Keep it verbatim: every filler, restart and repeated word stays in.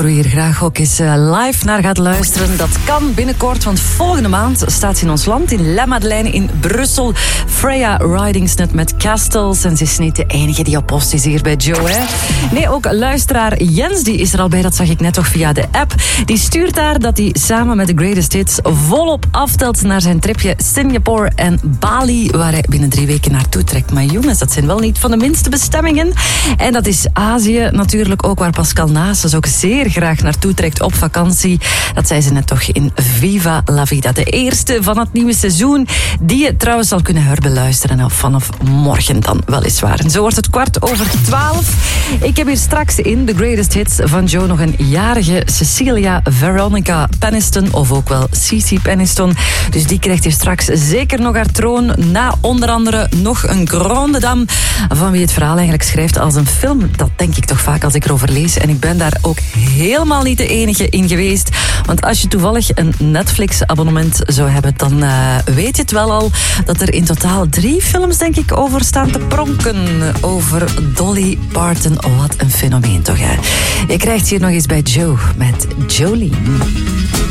waar u hier graag ook eens live naar gaat luisteren. Dat kan binnenkort, want volgende maand staat ze in ons land, in La Madeleine in Brussel. Freya Ridingsnet met Castles. En ze is niet de enige die op post is hier bij Joe, hè. Nee, ook luisteraar Jens, die is er al bij, dat zag ik net toch via de app. Die stuurt daar dat hij samen met de Greatest Hits volop aftelt naar zijn tripje Singapore en Bali, waar hij binnen drie weken naartoe trekt. Maar jongens, dat zijn wel niet van de minste bestemmingen. En dat is Azië natuurlijk ook, waar Pascal Naessens ook zeer graag naartoe trekt op vakantie. Dat zei ze net toch in Viva la Vida. De eerste van het nieuwe seizoen, die je trouwens zal kunnen herbeluisteren vanaf morgen dan weliswaar. En zo wordt het kwart over twaalf. Ik heb hier straks in The Greatest Hits van Joe nog een jarige Cecilia Veronica Peniston, of ook wel Cici Peniston. Dus die krijgt hier straks zeker nog haar troon. Na onder andere nog een grande dame, van wie het verhaal eigenlijk schrijft als een film. Dat denk ik toch vaak als ik erover lees. En ik ben daar ook helemaal niet de enige in geweest. Want als je toevallig een Netflix-abonnement zou hebben, dan uh, weet je het wel al, dat er in totaal drie films, denk ik, over staan te pronken. Over Dolly Parton. Oh, wat een fenomeen toch, hè. Je krijgt hier nog eens bij Joe met Jolene.